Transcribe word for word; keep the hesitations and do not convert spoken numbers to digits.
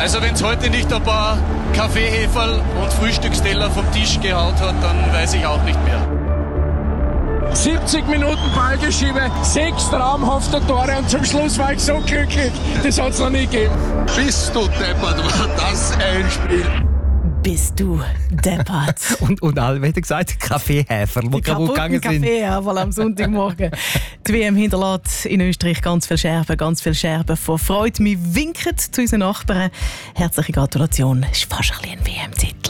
Also wenn es heute nicht ein paar Kaffeeheferl und Frühstücksteller vom Tisch gehaut hat, dann weiß ich auch nicht mehr. siebzig Minuten Ballgeschiebe, sechs traumhafte Tore und zum Schluss war ich so glücklich. Das hat es noch nie gegeben. Bist du deppert, war das ein Spiel. Bist du deppert. und, und alle, wie hat er gesagt, Kaffeehefer, die kaputt gegangen sind. Kaffeehefer am Sonntagmorgen. Die W M hinterlässt in Österreich ganz viele Scherben, ganz viele Scherben von Freude. Wir winken zu unseren Nachbarn. Herzliche Gratulation, es ist fast ein bisschen ein W M-Zeit.